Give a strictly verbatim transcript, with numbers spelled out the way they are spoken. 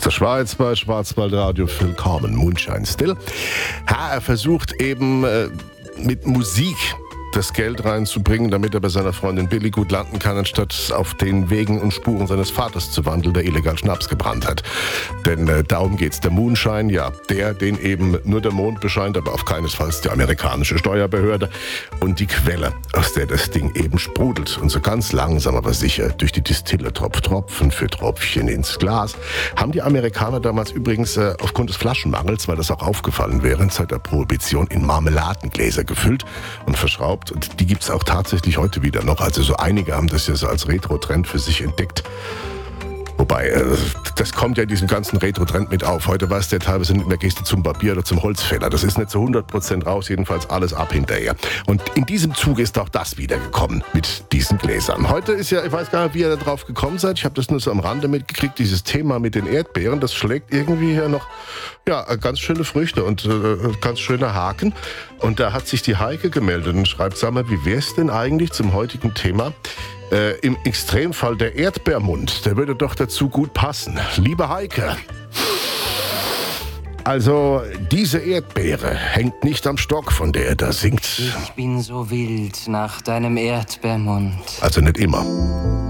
der Schweiz bei Schwarzwaldradio Willkommen, Moonshine Still. Ja, er versucht eben äh, mit Musik das Geld reinzubringen, damit er bei seiner Freundin Billy gut landen kann, anstatt auf den Wegen und Spuren seines Vaters zu wandeln, der illegal Schnaps gebrannt hat. Denn äh, darum geht's. Der Moonshine, ja, der, den eben nur der Mond bescheint, aber auf keinesfalls die amerikanische Steuerbehörde. Und die Quelle, aus der das Ding eben sprudelt. Und so ganz langsam, aber sicher durch die Distille, Tropf, Tropfen für Tropfchen ins Glas, haben die Amerikaner damals übrigens äh, aufgrund des Flaschenmangels, weil das auch aufgefallen wäre, in Zeit der Prohibition in Marmeladengläser gefüllt und verschraubt. Und die gibt es auch tatsächlich heute wieder noch. Also so einige haben das ja so als Retro-Trend für sich entdeckt. Wobei, äh, das kommt ja in diesem ganzen Retro-Trend mit auf. Heute weißt du ja teilweise nicht mehr, gehst du zum Barbier oder zum Holzfäller. Das ist nicht zu hundert Prozent raus, jedenfalls alles ab hinterher. Und in diesem Zuge ist auch das wiedergekommen mit diesen Gläsern. Heute ist ja, ich weiß gar nicht, wie ihr da drauf gekommen seid. Ich habe das nur so am Rande mitgekriegt, dieses Thema mit den Erdbeeren. Das schlägt irgendwie hier noch ja, ganz schöne Früchte und äh, ganz schöne Haken. Und da hat sich die Heike gemeldet und schreibt, sag mal, wie wär's denn eigentlich zum heutigen Thema? Äh, im Extremfall der Erdbeermund, der würde doch dazu gut passen. Liebe Heike, also diese Erdbeere hängt nicht am Stock, von der er da singt. Ich bin so wild nach deinem Erdbeermund. Also nicht immer.